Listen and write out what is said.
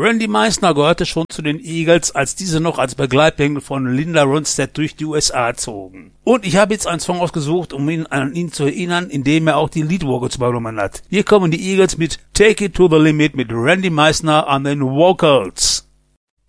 Randy Meisner gehörte schon zu den Eagles, als diese noch als Begleitband von Linda Ronstadt durch die USA zogen. Und ich habe jetzt einen Song ausgesucht, um an ihn zu erinnern, in dem er auch die Lead-Vocals übernommen hat. Hier kommen die Eagles mit Take It to the Limit mit Randy Meisner an den Vocals.